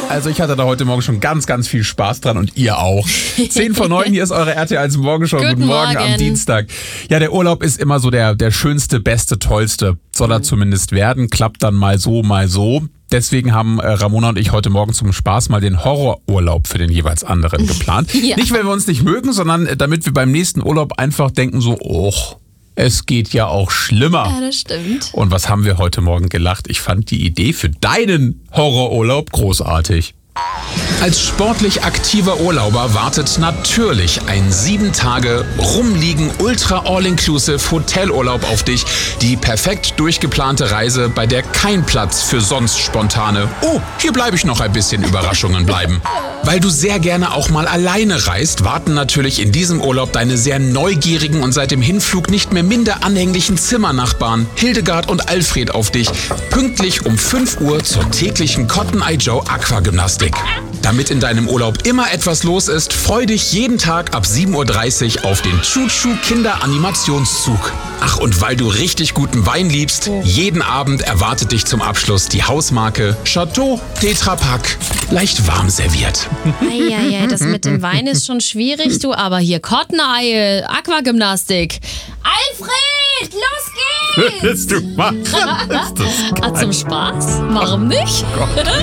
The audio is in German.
Also ich hatte da heute Morgen schon ganz, ganz viel Spaß dran und ihr auch. 10:09, hier ist eure RTL Morgenshow. Guten Morgen am Dienstag. Ja, der Urlaub ist immer so der schönste, beste, tollste. Soll er zumindest werden. Klappt dann mal so, mal so. Deswegen haben Ramona und ich heute Morgen zum Spaß mal den Horrorurlaub für den jeweils anderen geplant. Ja. Nicht, weil wir uns nicht mögen, sondern damit wir beim nächsten Urlaub einfach denken so, es geht ja auch schlimmer. Ja, das stimmt. Und was haben wir heute Morgen gelacht? Ich fand die Idee für deinen Horrorurlaub großartig. Als sportlich aktiver Urlauber wartet natürlich ein 7 Tage rumliegen Ultra All-Inclusive Hotelurlaub auf dich. Die perfekt durchgeplante Reise, bei der kein Platz für sonst spontane hier bleibe ich noch ein bisschen Überraschungen bleiben. Weil du sehr gerne auch mal alleine reist, warten natürlich in diesem Urlaub deine sehr neugierigen und seit dem Hinflug nicht mehr minder anhänglichen Zimmernachbarn Hildegard und Alfred auf dich. Pünktlich um 5 Uhr zur täglichen Cotton Eye Joe Aquagymnastik. Damit in deinem Urlaub immer etwas los ist, freu dich jeden Tag ab 7:30 Uhr auf den Chuchu Kinder-Animationszug. Ach, und weil du richtig guten Wein liebst, jeden Abend erwartet dich zum Abschluss die Hausmarke Chateau Tetra Pak. Leicht warm serviert. Eieiei, das mit dem Wein ist schon schwierig, du, aber hier Cotton Eye, Aquagymnastik. Alfred, los geht's! Willst du machen? Zum Spaß? Warum nicht?